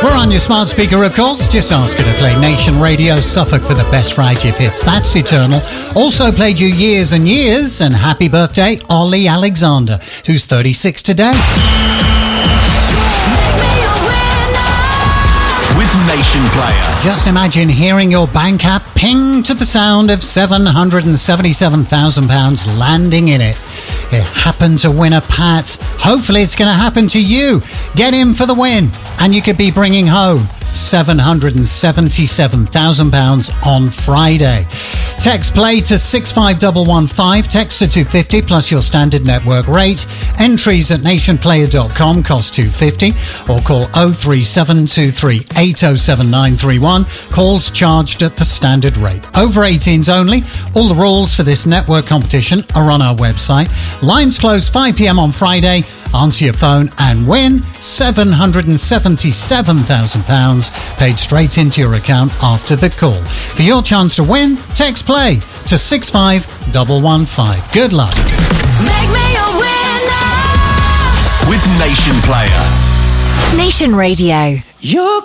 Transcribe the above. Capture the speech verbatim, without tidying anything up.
We're on your smart speaker, of course. Just ask her to play Nation Radio Suffolk for the best variety of hits. That's eternal. Also played you years and years. And happy birthday, Ollie Alexander, who's thirty-six today. With Nation Player. Just imagine hearing your bank app ping to the sound of seven hundred seventy-seven thousand pounds landing in it. It happened to win a Pat. Hopefully it's going to happen to you. Get in for the win and you could be bringing home seven hundred seventy-seven thousand pounds on Friday. Text play to six five one one five, text to two fifty plus your standard network rate. Entries at nationplayer dot com cost two fifty, or call oh three seven two three eight oh seven nine three one. Calls charged at the standard rate. Over eighteens only. All the rules for this network competition are on our website. Lines close five p.m. on Friday. Answer your phone and win seven hundred seventy-seven thousand pounds paid straight into your account after the call. For your chance to win, text play to six five one one five. Good luck. Make me a winner with Nation Player. Nation Radio. You're